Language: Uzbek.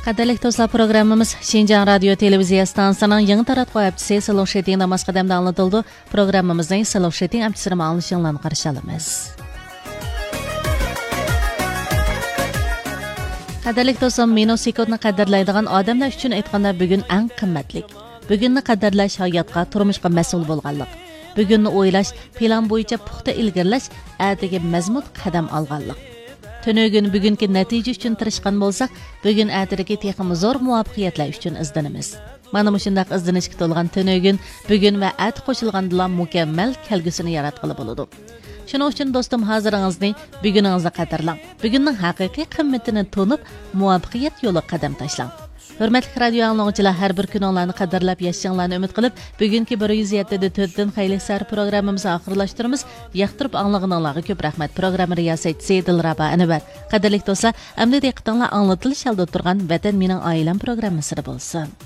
Qadarlik dostlar, programmamız Şinjan Radyo Televiziya stansiyasının yangi taratquv apchisi Salom Sheting namoz qadamda anlatildi. Programmamizning Salom Sheting apchisini anglashinglarni qarshi olamiz. Qadarlik dostlar, menosekundni qadrlaydigan odamlar uchun aytganda bugun eng qimmatlik. Bugunni qadrlash hayotga, turmushga mas'ul bo'lganlik. Bugunni o'ylash, plan bo'yicha puxta ilgirlash, atigi mazmun qadam olganlik. Tönögün bugünkü natija uchun tirishgan bo'lsak, bugun atidagi texmi zo'r muvaffaqiyatlar uchun izdanamiz. Mana shundaq izdanishga to'lgan tönögün bugun va at qo'shilgandilar mukammal kelgusini yaratqili bo'ladi. Shuning uchun do'stim, hoziringizni buguningizni qadrlang. Bugunning haqiqiy qimmatini to'nib, muvaffaqiyat yo'li qadam tashlang. Hurmatli radio anglovchilar, har bir kuninglarni qadrlab yashashinglarni umid qilib, bugungi 107.4 xaylik sar programmamizni oxirlashtiramiz. Yoqtirib anglaganinglarga ko'p rahmat. Program riyosatchisi Dilraba Anvar. Qadrli do'stlar, endi diqqatinglar anglatilish holda turgan Vatan mening oilam programmasida bo'lsin.